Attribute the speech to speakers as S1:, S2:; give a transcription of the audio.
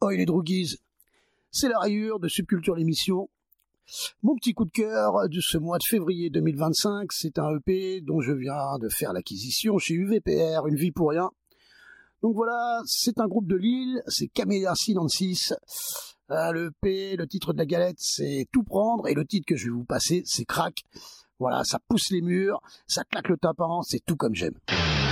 S1: Oi les Droogies, c'est la rayure de Subculture l'émission. Mon petit coup de cœur de ce mois de février 2025, c'est un EP dont je viens de faire l'acquisition chez UVPR, Une vie pour rien. Donc voilà, c'est un groupe de Lille, c'est Camélia Sinensis. Le EP, le titre de la galette, c'est Tout prendre, et le titre que je vais vous passer, c'est Crack. Voilà, ça pousse les murs, ça claque le tympan, c'est tout comme j'aime.